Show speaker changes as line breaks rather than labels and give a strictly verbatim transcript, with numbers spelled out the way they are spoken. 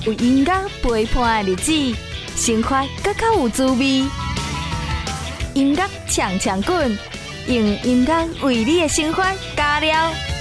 有音乐陪伴的日子，生活更较有滋味。音乐呛呛滚，用音乐为你的生活加料。